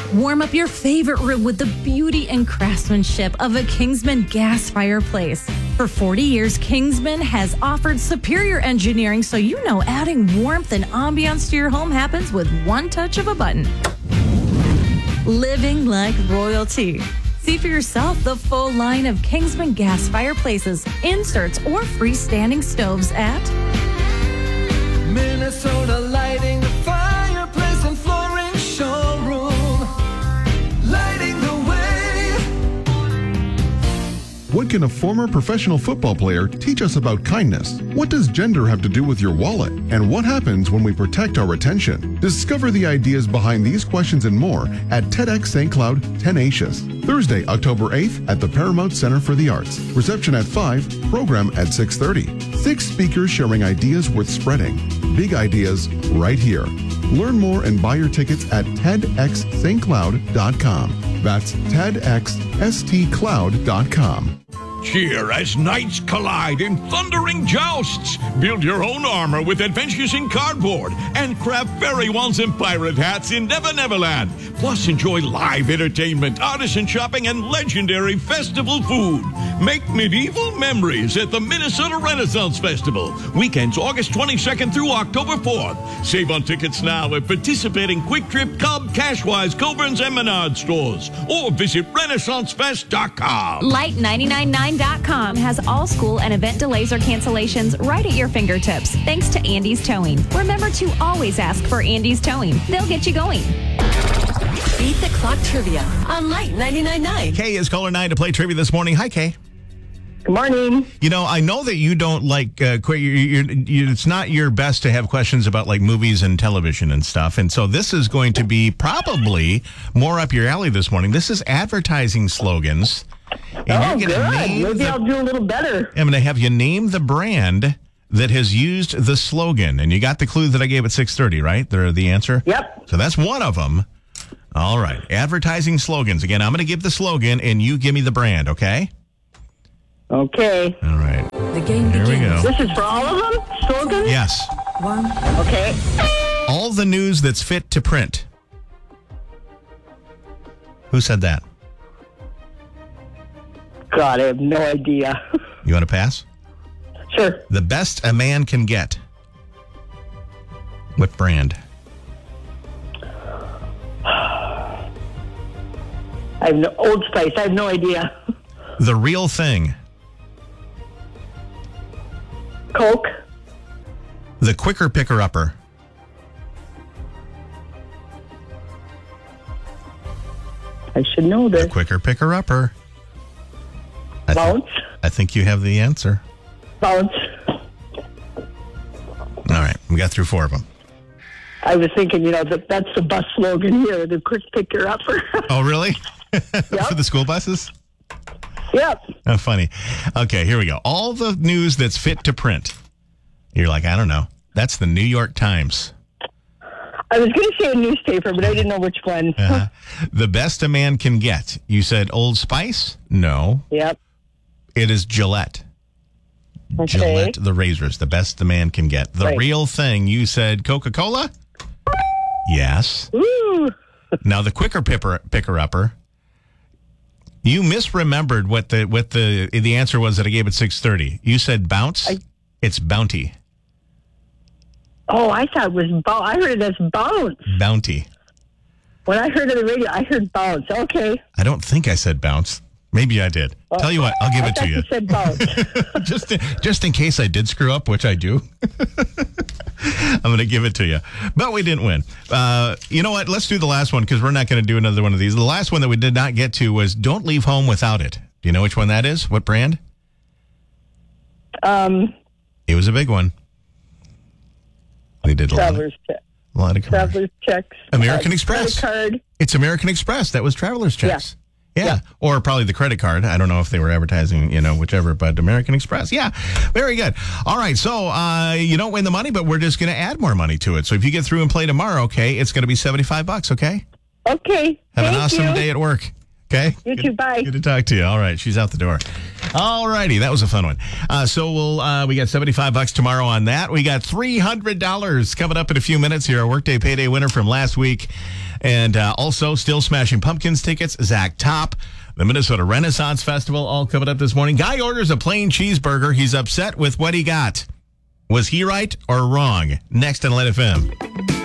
Warm up your favorite room with the beauty and craftsmanship of a Kingsman gas fireplace. For 40 years, Kingsman has offered superior engineering so you know adding warmth and ambiance to your home happens with one touch of a button. Living like royalty. See for yourself the full line of Kingsman gas fireplaces, inserts, or freestanding stoves at Minnesota Lighting, the fireplace and flooring showroom. Lighting the way. What can a former professional football player teach us about kindness? What does gender have to do with your wallet? And what happens when we protect our attention? Discover the ideas behind these questions and more at TEDx St. Cloud Tenacious. Thursday, October 8th at the Paramount Center for the Arts. Reception at 5, program at 6:30. 6 speakers sharing ideas worth spreading. Big ideas right here. Learn more and buy your tickets at TEDxStCloud.com. That's TEDxStCloud.com. Cheer as knights collide in thundering jousts. Build your own armor with adventures in cardboard and craft fairy wands and pirate hats in Never Neverland. Plus, enjoy live entertainment, artisan shopping, and legendary festival food. Make medieval memories at the Minnesota Renaissance Festival. Weekends August 22nd through October 4th. Save on tickets now at participating Quick Trip, Cub, Cashwise, Coburn's, and Menard stores. Or visit RenaissanceFest.com. Light999.com has all school and event delays or cancellations right at your fingertips, thanks to Andy's Towing. Remember to always ask for Andy's Towing. They'll get you going. Beat the Clock Trivia on Light 99.9. Kay is caller 9 to play trivia this morning. Hi, Kay. Good morning. You know, I know that you don't like, it's not your best to have questions about like movies and television and stuff. And so this is going to be probably more up your alley this morning. This is advertising slogans. And good. Maybe I'll do a little better. I'm going to have you name the brand that has used the slogan. And you got the clue that I gave at 6:30, right? They're the answer? Yep. So that's one of them. All right. Advertising slogans. Again, I'm going to give the slogan and you give me the brand, okay? Okay. All right. the game Here begins. we go. This is for all of them? Slogans? Yes. Okay. All the news that's fit to print. Who said that? God, I have no idea. You want to pass? Sure. The best a man can get. What brand? I have no Old Spice. I have no idea. The real thing. Coke. The quicker picker-upper. I should know this. The quicker picker-upper. Bounce. I think you have the answer. Bounce. All right. We got through 4 of them. I was thinking, that's the bus slogan here, the quick picker upper. Oh, really? Yep. For the school buses? Yep. Oh, funny. Okay, here we go. All the news that's fit to print. You're like, I don't know. That's the New York Times. I was going to say a newspaper, but I didn't know which one. The best a man can get. You said Old Spice? No. Yep. It is Gillette. Okay. Gillette, the razors, the best the man can get. The Right. real thing, you said Coca-Cola? Yes. Woo! Now, the quicker picker-upper, you misremembered what the answer was that I gave at 6:30. You said Bounce? It's Bounty. Oh, I thought it was I heard it as Bounce. Bounty. When I heard it on the radio, I heard Bounce. Okay. I don't think I said Bounce. Maybe I did. Tell you what, I'll give I it to thought you. you said Bounce. just in case I did screw up, which I do. I'm going to give it to you. But we didn't win. You know what? Let's do the last one because we're not going to do another one of these. The last one that we did not get to was Don't Leave Home Without It. Do you know which one that is? What brand? It was a big one. They did a Traveler's check. lot of commercials. Traveler's checks. American Express. Credit card. It's American Express. That was Traveler's Checks. Yeah. Or probably the credit card. I don't know if they were advertising, whichever, but American Express. Yeah. Very good. All right. So, you don't win the money, but we're just going to add more money to it. So if you get through and play tomorrow, okay, it's going to be $75, okay? Okay. Have an Thank awesome you. day at work. Okay? You too. Bye. Good to talk to you. All right. She's out the door. All righty, that was a fun one. So we got $75 tomorrow on that. We got $300 coming up in a few minutes here. Our Workday Payday winner from last week. And also still Smashing Pumpkins tickets, Zach Top. The Minnesota Renaissance Festival all coming up this morning. Guy orders a plain cheeseburger. He's upset with what he got. Was he right or wrong? Next on Let FM.